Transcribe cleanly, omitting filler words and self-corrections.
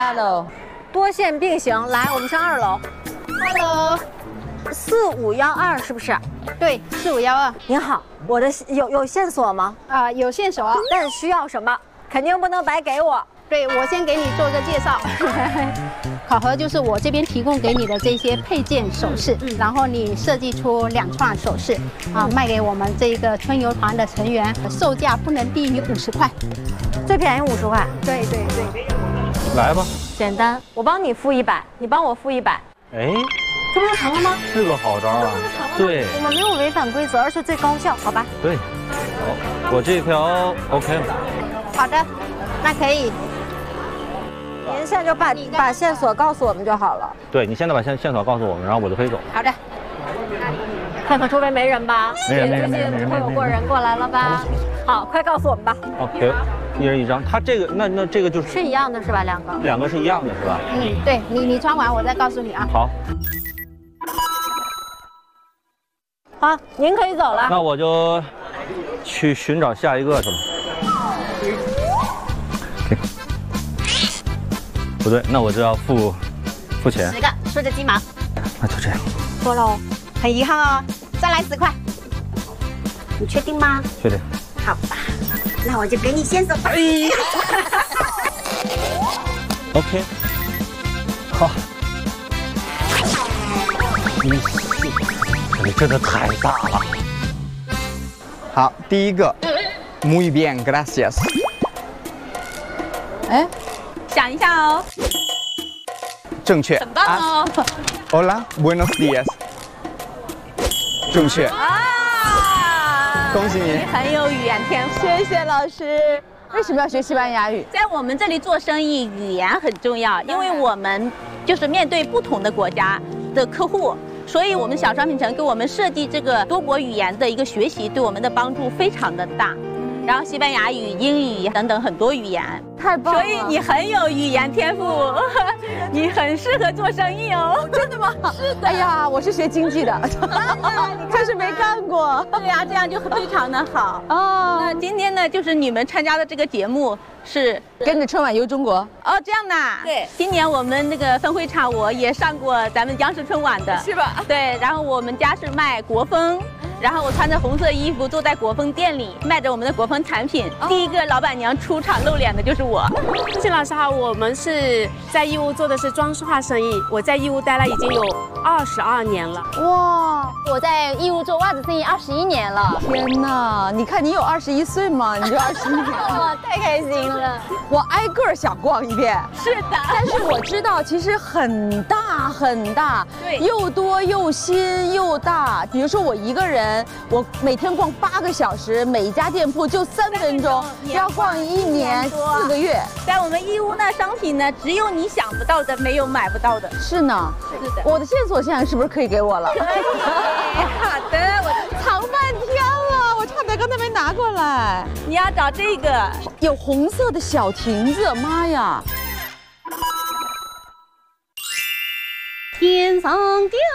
Hello， 多线并行，来，我们上2楼。Hello， 4512是不是？ 对，4512。 您好，我的有线索吗？ 有线索， 但需要什么？肯定不能白给我。 对，我先给你做个介绍。考核就是我这边提供给你的这些配件首饰，然后你设计出2串首饰，卖给我们这个春游团的成员，售价不能低于50块， 最便宜50块。 对对对。 来吧， 简单，我帮你付100，你帮我付100。 哎， 这不就成了吗？ 是个好招啊！对， 我们没有违反规则，而且最高效，好吧？ 对，好，我这条 OK 了。 好的，那可以。 您现在就把线索告诉我们就好了。 对，你现在把线索告诉我们，然后我就可以走。 好的。 看看周围没人吧？ 没人。 最近会有过人过来了吧？好，快告诉我们吧。 OK， 一人1张。他这个那这个就是一样的是吧？2个是一样的是吧？ 对你穿完我再告诉你啊。 好。 好，您可以走了。 那我就去寻找下一个去了。不对，那我就要付钱。 10个，说着鸡毛。 那就这样。 多了哦。 很遗憾哦，再来10块。 你确定吗？ 确定。 好吧，那我就给你线索吧。 OK， 好。你真的太大了。 好，第一个 ，muy bien, gracias。 哎，想一下哦。 正确。 很棒哦。 Hola, buenos días。正确。恭喜你！ 你很有语言天赋，谢谢老师。为什么要学西班牙语？ 在我们这里做生意，语言很重要，因为我们就是面对不同的国家的客户，所以我们小商品城给我们设计这个多国语言的一个学习，对我们的帮助非常的大。然后西班牙语、英语等等很多语言， 太棒了！ 所以你很有语言天赋，你很适合做生意哦。 真的吗？是的。哎呀，我是学经济的，但是没干过。 对呀，这样就非常的好哦。 那今天呢，就是你们参加的这个节目是跟着春晚游中国哦，这样的。 对， 今年我们那个分会场我也上过咱们央视春晚的， 是吧？ 对，然后我们家是卖国风。然后我穿着红色衣服坐在国风店里，卖着我们的国风产品。第一个老板娘出场露脸的就是我。 志勤老师好，我们是在义乌做的是装饰画生意，我在义乌待了已经有22年了。 哇，我在义乌做袜子生意21年了。 天哪，你看你有21岁吗？你就21年， 哇，太开心了。 我挨个想逛一遍。 是的， 但是我知道其实很大很大， 对， 又多又新又大。比如说我一个人。我每天逛8个小时，每一家店铺就3分钟，要逛1年4个月。 在我们义乌呢，商品呢，只有你想不到的，没有买不到的。 是呢， 是的。 我的线索现在是不是可以给我了？ 可以。好的，我藏半天了，我差点刚才没拿过来。 你要找这个， 有红色的小亭子，妈呀！ 天上掉